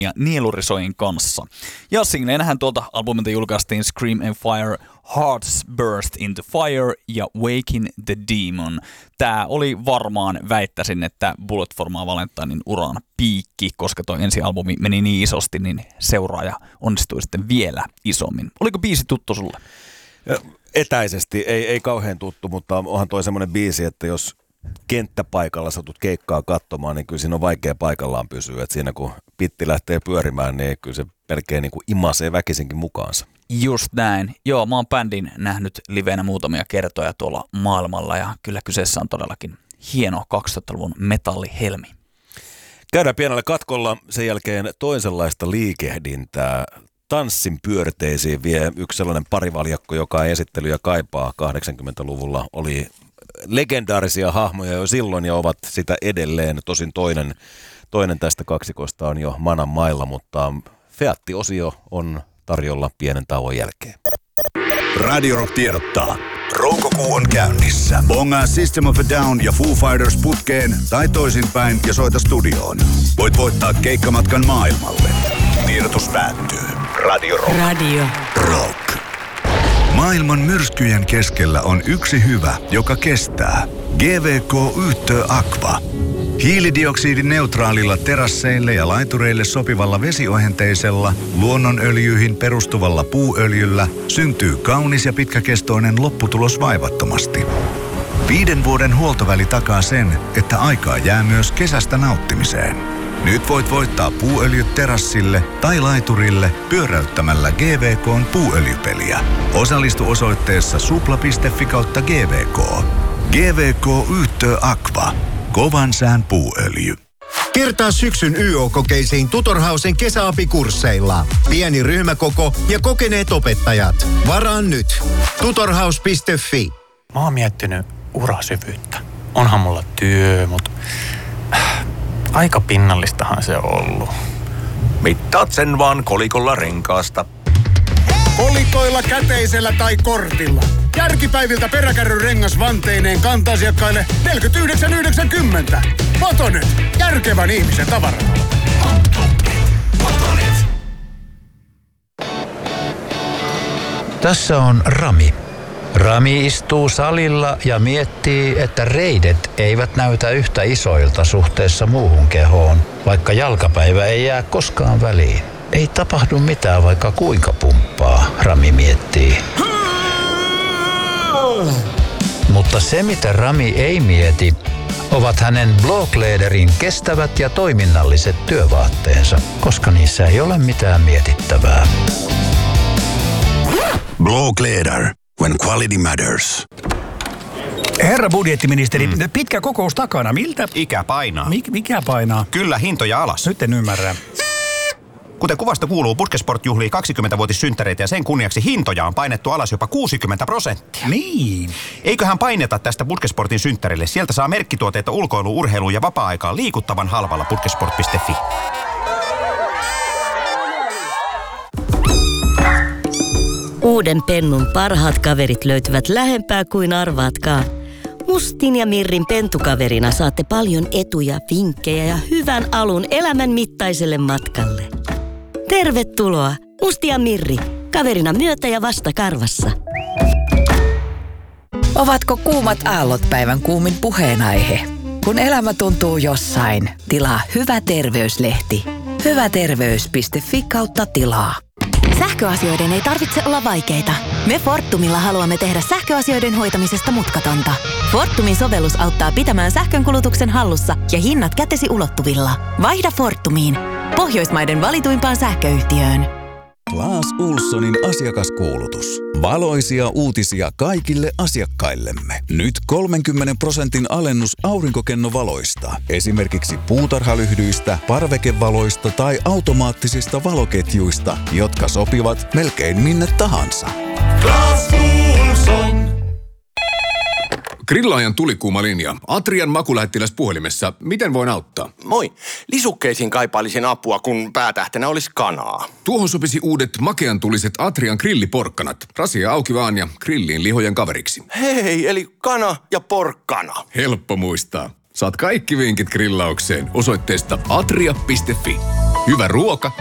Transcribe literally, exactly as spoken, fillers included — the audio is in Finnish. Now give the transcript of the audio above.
ja Nielurisoin kanssa. Ja singleinähän tuolta albumilta julkaistiin Scream and Fire, Hearts Burst into Fire ja Waking the Demon. Tää oli varmaan, väittäisin, että Bullet for My Valentinein uran piikki, koska toi ensi albumi meni niin isosti, niin seuraaja onnistui sitten vielä isommin. Oliko biisi tuttu sulle? Etäisesti, ei, ei kauhean tuttu, mutta onhan toi semmoinen biisi, että jos kenttäpaikalla satut keikkaa katsomaan, niin kyllä siinä on vaikea paikallaan pysyä. Et siinä kun pitti lähtee pyörimään, niin kyllä se melkein niin kuin imasee väkisinkin mukaansa. Just näin. Joo, mä oon bändin nähnyt livenä muutamia kertoja tuolla maailmalla ja kyllä kyseessä on todellakin hieno kaksituhattaluvun metallihelmi. Käydään pienellä katkolla, sen jälkeen toisenlaista liikehdintää. Tanssin pyörteisiin vie yksi sellainen parivaljakko, joka esittelyjä kaipaa kahdeksankymmentäluvulla. Oli legendaarisia hahmoja jo silloin ja ovat sitä edelleen. Tosin toinen, toinen tästä kaksikosta on jo manan mailla, mutta Featti-osio on tarjolla pienen tauon jälkeen. Radio Rock tiedottaa. Roukokuu on käynnissä. Bongaa System of a Down ja Foo Fighters putkeen tai toisinpäin ja soita studioon. Voit voittaa keikkamatkan maailmalle. Tiedotus päättyy. Radio Rock. Radio Rock. Maailman myrskyjen keskellä on yksi hyvä, joka kestää. G V K Yhtö Aqua. Hiilidioksidineutraalilla terasseille ja laitureille sopivalla vesiohenteisella, luonnonöljyihin perustuvalla puuöljyllä syntyy kaunis ja pitkäkestoinen lopputulos vaivattomasti. Viiden vuoden huoltoväli takaa sen, että aikaa jää myös kesästä nauttimiseen. Nyt voit voittaa puuöljyt terassille tai laiturille pyöräyttämällä G V K:n puuöljypeliä. Osallistu osoitteessa supla piste fi kautta G V K. G V K Yhtö Aqua. Kovan sään puuöljy. Kertaa syksyn Y O-kokeisiin Tutorhausen kesäapikursseilla. Pieni ryhmäkoko ja kokeneet opettajat. Varaa nyt. tutorhaus piste fi. Mä oon miettinyt urasyvyyttä. Onhan mulla työ, mut aika pinnallistahan se on ollut. Mittaat sen vaan kolikolla renkaasta. Kolikoilla, käteisellä tai kortilla. Järkipäiviltä peräkärryn rengas vanteineen kanta-asiakkaille neljäkymmentäyhdeksän yhdeksänkymmentä. Motonet, järkevän ihmisen tavaratalo. Tässä on Rami. Rami istuu salilla ja miettii, että reidet eivät näytä yhtä isoilta suhteessa muuhun kehoon, vaikka jalkapäivä ei jää koskaan väliin. Ei tapahdu mitään, vaikka kuinka pumppaa, Rami miettii. Mutta se, mitä Rami ei mieti, ovat hänen Bloklederin kestävät ja toiminnalliset työvaatteensa, koska niissä ei ole mitään mietittävää. Blokleder, when quality matters. Herra budjettiministeri, mm. pitkä kokous takana. Miltä? Ikä painaa. Mik, mikä painaa? Kyllä, hintoja alas. Nyt en ymmärrä. Kuten kuvasta kuuluu, Puskesport juhlii kaksikymmentävuotissynttäreitä ja sen kunniaksi hintoja on painettu alas jopa kuusikymmentä prosenttia. Niin. Eiköhän paineta tästä Puskesportin synttärille. Sieltä saa merkkituotteita ulkoilu, urheilu ja vapaa-aikaan liikuttavan halvalla puskesport piste fi. Uuden Pennun parhaat kaverit löytyvät lähempää kuin arvaatkaan. Mustin ja Mirrin pentukaverina saatte paljon etuja, vinkkejä ja hyvän alun elämän mittaiselle matkalle. Tervetuloa, Musti ja Mirri, kaverina myötä ja vasta karvassa. Ovatko kuumat aallot päivän kuumin puheenaihe? Kun elämä tuntuu jossain, tilaa Hyvä terveyslehti. hyvä terveys piste fi kautta tilaa. Sähköasioiden ei tarvitse olla vaikeita. Me Fortumilla haluamme tehdä sähköasioiden hoitamisesta mutkatonta. Fortumin sovellus auttaa pitämään sähkönkulutuksen hallussa ja hinnat kätesi ulottuvilla. Vaihda Fortumiin, Pohjoismaiden valituimpaan sähköyhtiöön. Claes Ohlsonin asiakaskuulutus. Valoisia uutisia kaikille asiakkaillemme. Nyt kolmenkymmenen prosentin alennus aurinkokennovaloista. Esimerkiksi puutarhalyhdyistä, parvekevaloista tai automaattisista valoketjuista, jotka sopivat melkein minne tahansa. Claes Ohlson. Grillaajan tulikuuma linja. Atrian makulähettiläs puhelimessa. Miten voin auttaa? Moi. Lisukkeisiin kaipailisin apua, kun päätähtenä olisi kanaa. Tuohon sopisi uudet makean tuliset Atrian grilliporkkanat. Rasia auki vaan ja grilliin lihojen kaveriksi. Hei, eli kana ja porkkana. Helppo muistaa. Saat kaikki vinkit grillaukseen osoitteesta atria piste fi. Hyvä ruoka